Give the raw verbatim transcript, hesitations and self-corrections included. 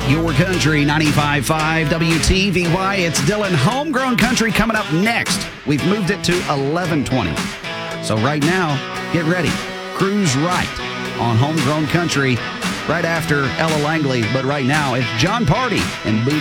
Your Country ninety-five point five W T V Y. It's Dylan Homegrown Country coming up next. We've moved it to eleven twenty. So right now, get ready. Cruise right on Homegrown Country right after Ella Langley. But right now, it's John Party and Booth.